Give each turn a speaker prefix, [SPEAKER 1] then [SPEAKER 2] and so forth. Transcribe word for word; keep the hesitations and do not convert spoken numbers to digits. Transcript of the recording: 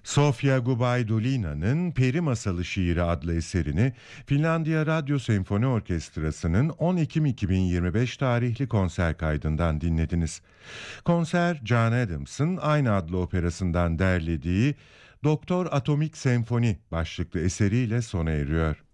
[SPEAKER 1] Sofia Gubaidulina'nın Peri Masalı Şiiri adlı eserini Finlandiya Radyo Senfoni Orkestrası'nın on Ekim iki bin yirmi beş tarihli konser kaydından dinlediniz. Konser, John Adams'ın aynı adlı operasından derlediği Doktor Atomik Senfoni başlıklı eseriyle sona eriyor.